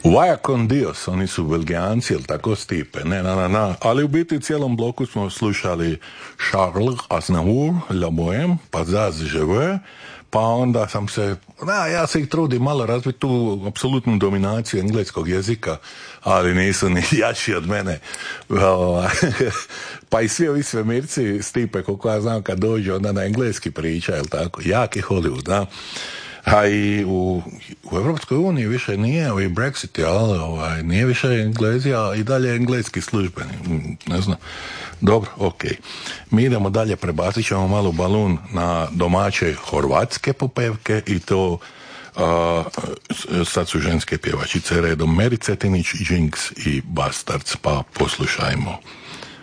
Vaya con Dios, oni su Belgijanci, ili tako Stipe? Ne, ali u biti cijelom bloku smo slušali Charles Aznavour, La Bohème, pa Zaz Jeveux, pa onda sam se, ja se ih trudim malo razviti tu apsolutnu dominaciju engleskog jezika, ali nisu ni jači od mene. Pa i svi ovi svemirci Stipe, koliko ja znam, kad dođu onda na engleski priča, jel tako? Jaki Hollywood, da? A i u Europskoj uniji više nije ovi Brexit, ali nije više Englezija, i dalje engleski službeni, ne znam. Dobro, ok. Mi idemo dalje, prebacit ćemo malo balun na domaće horvatske popevke i to sad su ženske pjevačice redom Meri Cetinić, Jinx i Bastards, pa poslušajmo.